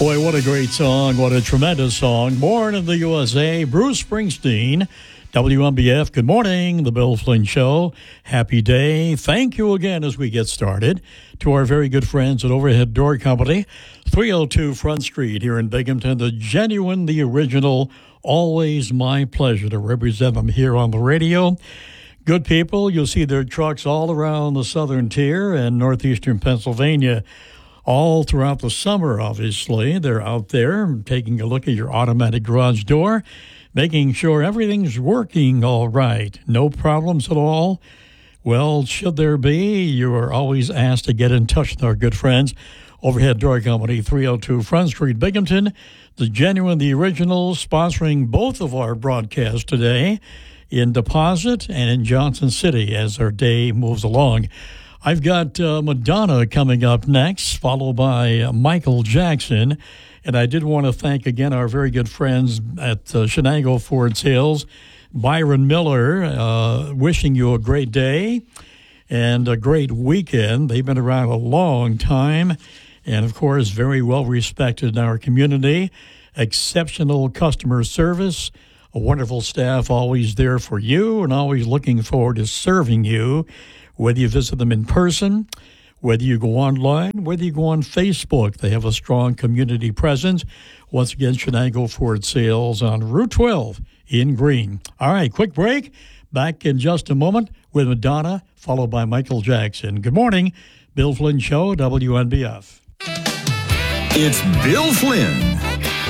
Boy, what a great song. What a tremendous song. Born in the USA, Bruce Springsteen. WMBF, good morning. The Bill Flynn Show. Happy day. Thank you again as we get started to our very good friends at Overhead Door Company, 302 Front Street here in Binghamton. The genuine, the original, always my pleasure to represent them here on the radio. Good people. You'll see their trucks all around the southern tier and northeastern Pennsylvania all throughout the summer, obviously. They're out there taking a look at your automatic garage door, making sure everything's working all right. No problems at all. Well, should there be, you are always asked to get in touch with our good friends. Overhead Door Company, 302 Front Street, Binghamton. The genuine, the original, sponsoring both of our broadcasts today in Deposit and in Johnson City as our day moves along. I've got Madonna coming up next, followed by Michael Jackson. And I did want to thank again our very good friends at Shenango Ford Sales, Byron Miller, wishing you a great day and a great weekend. They've been around a long time and, of course, very well respected in our community. Exceptional customer service, a wonderful staff always there for you and always looking forward to serving you. Whether you visit them in person, whether you go online, whether you go on Facebook, they have a strong community presence. Once again, Shenango Ford Sales on Route 12 in Green. All right, quick break. Back in just a moment with Madonna, followed by Michael Jackson. Good morning. Bill Flynn Show, WNBF. It's Bill Flynn.